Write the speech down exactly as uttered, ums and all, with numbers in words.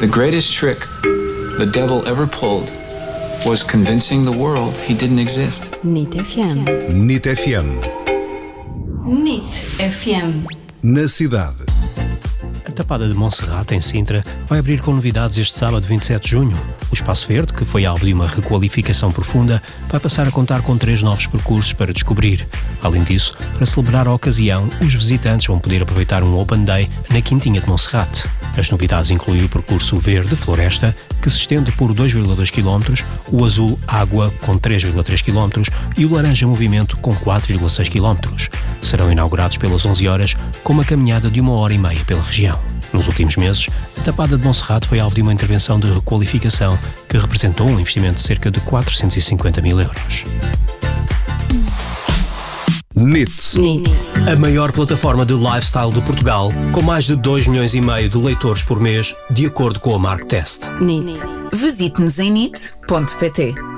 The greatest trick the devil ever pulled was convincing the world he didn't exist. N I T F M. N I T F M. N I T F M. Na cidade. A Tapada de Monserrate, em Sintra, vai abrir com novidades este sábado, vinte e sete de junho. O Espaço Verde, que foi alvo de uma requalificação profunda, vai passar a contar com três novos percursos para descobrir. Além disso, para celebrar a ocasião, os visitantes vão poder aproveitar um Open Day na Quintinha de Monserrate. As novidades incluem o percurso Verde Floresta, que se estende por dois vírgula dois quilómetros, o Azul Água, com três vírgula três quilómetros, e o Laranja Movimento, com quatro vírgula seis quilómetros. Serão inaugurados pelas onze horas, com uma caminhada de uma hora e meia pela região. Nos últimos meses, a Tapada de Monserrate foi alvo de uma intervenção de requalificação que representou um investimento de cerca de quatrocentos e cinquenta mil euros. N I T. N I T. A maior plataforma de lifestyle de Portugal, com mais de dois milhões e meio de leitores por mês, de acordo com a Marktest. N I T. Visite-nos em nit ponto pt.